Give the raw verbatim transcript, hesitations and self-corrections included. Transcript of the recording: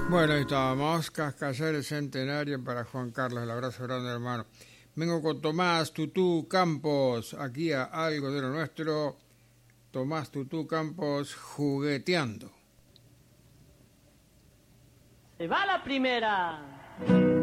Bueno, ahí estábamos, Cascallares Centenario para Juan Carlos, el abrazo grande, hermano. Vengo con Tomás Tutú Campos, aquí a algo de lo nuestro. Tomás Tutú Campos, jugueteando. ¡Se va la primera!